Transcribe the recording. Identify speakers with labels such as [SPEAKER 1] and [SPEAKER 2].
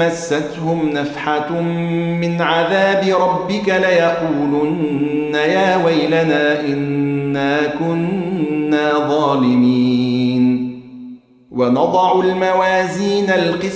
[SPEAKER 1] مستهم نفحة من عذاب ربك ليقولن يا ويلنا إنا كنا ظالمين ونضع الموازين القسط